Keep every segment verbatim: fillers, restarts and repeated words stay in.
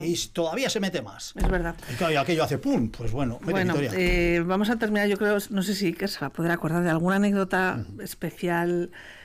y todavía se mete más. Es verdad. Y claro, y aquello hace pum, pues bueno, bueno, eh, vamos a terminar, yo creo, no sé si que se va a poder acordar de alguna anécdota uh-huh. especial,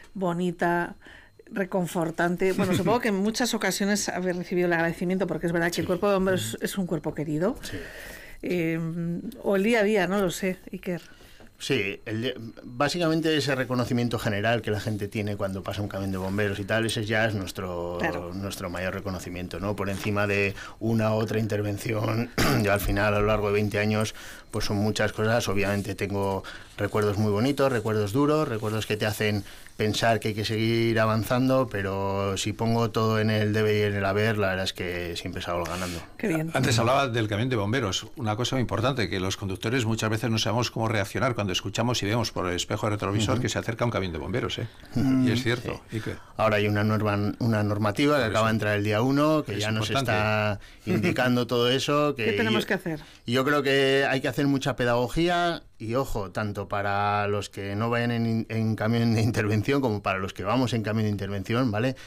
bonita, reconfortante. Bueno, supongo que en muchas ocasiones haber recibido el agradecimiento, porque es verdad que sí. el cuerpo de bomberos uh-huh. es un cuerpo querido. Sí. Eh, o el día a día, no lo sé, Iker. Sí, el, básicamente ese reconocimiento general que la gente tiene cuando pasa un camión de bomberos y tal, ese ya es nuestro, claro. nuestro mayor reconocimiento, ¿no? Por encima de una u otra intervención, yo al final a lo largo de veinte años, pues son muchas cosas. Obviamente tengo recuerdos muy bonitos, recuerdos duros, recuerdos que te hacen pensar que hay que seguir avanzando, pero si pongo todo en el debe y en el haber, la verdad es que siempre salgo ganando. Qué bien. Antes hablaba del camión de bomberos, una cosa muy importante, que los conductores muchas veces no sabemos cómo reaccionar cuando escuchamos y vemos por el espejo retrovisor uh-huh. que se acerca un camión de bomberos, ¿eh? Uh-huh. Y es cierto. Sí. ¿Y qué? Ahora hay una norma, una normativa que acaba de entrar el día uno, que es ya importante. Nos está indicando todo eso. Que ¿Qué tenemos yo, que hacer? Yo creo que hay que hacer mucha pedagogía. Y ojo, tanto para los que no vayan en, en camión de intervención como para los que vamos en camión de intervención, ¿vale?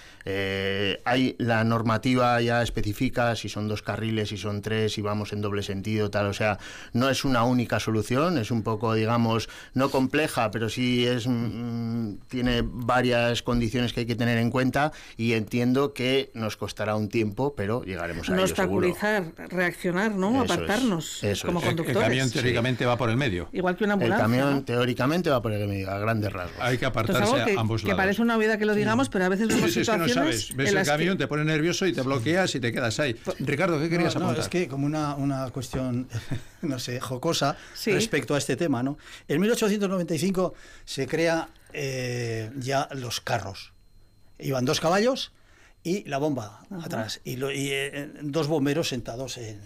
Eh, hay la normativa ya especifica si son dos carriles, si son tres, si vamos en doble sentido, tal. O sea, no es una única solución, es un poco, digamos, no compleja, pero sí es mmm, tiene varias condiciones que hay que tener en cuenta y entiendo que nos costará un tiempo, pero llegaremos a no ello seguro. No obstaculizar, reaccionar, ¿no? Eso Apartarnos es, eso como es. conductores. El camión teóricamente sí. va por el medio. Igual que una ambulancia. El camión ¿no? teóricamente va por el medio, a grandes rasgos. Hay que apartarse que, a ambos lados. Que parece una obviedad que lo digamos, sí. pero a veces vemos sí, sí, situaciones... Es que no sabes. Ves el camión, que... te pone nervioso y te bloqueas y te quedas ahí. Ricardo, ¿qué querías no, apuntar? No, es que como una, una cuestión, no sé, jocosa sí. respecto a este tema, ¿no? En mil ochocientos noventa y cinco se crea eh, ya los carros. Iban dos caballos y la bomba uh-huh. atrás. Y, lo, y eh, dos bomberos sentados en...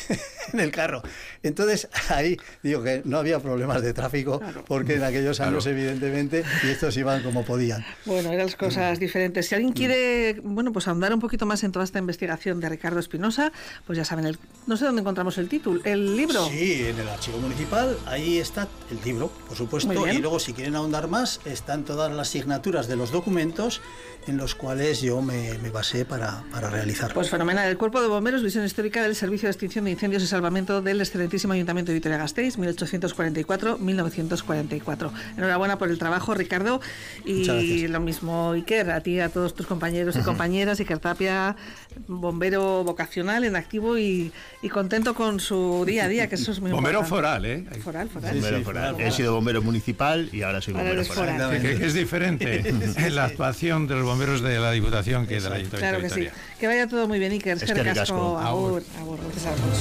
en el carro. Entonces ahí digo que no había problemas de tráfico claro. porque en aquellos años claro. evidentemente y estos iban como podían. Bueno, eran las cosas mm. diferentes. Si alguien quiere, bueno, pues ahondar un poquito más en toda esta investigación de Ricardo Espinosa, pues ya saben, el, no sé dónde encontramos el título, el libro. Sí, en el archivo municipal, ahí está el libro, por supuesto, y luego si quieren ahondar más, están todas las asignaturas de los documentos en los cuales yo me, me basé para, para realizarlo. Pues fenomenal. El Cuerpo de Bomberos, visión histórica del Servicio de Extinción de Incendios y Salvamento del excelentísimo Ayuntamiento de Vitoria-Gasteiz, mil ochocientos cuarenta y cuatro a mil novecientos cuarenta y cuatro. Enhorabuena por el trabajo, Ricardo, y lo mismo, Iker, a ti, a todos tus compañeros y compañeras. Iker Tapia, bombero vocacional en activo y, y contento con su día a día, que eso es muy bombero importante. Foral, ¿eh? Foral, foral. Bombero Sí, foral. foral. He sido bombero municipal y ahora soy ahora bombero foral. foral. Que, que es diferente en la actuación de los bomberos de la Diputación que de la Ayuntamiento claro de Vitoria. Que sí. Que vaya todo muy bien, Iker. Es que ricasco. Agur, agur. Gracias a todos.